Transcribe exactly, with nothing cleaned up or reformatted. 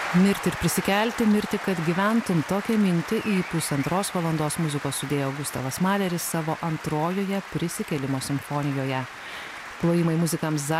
mirti ir prisikelti mirti kad gyventum. Tokią mintį į pusantros valandos muzikos sudėjo Gustavas Maleris savo antrojoje Prisikėlimo simfonijoje. Plojimai muzikams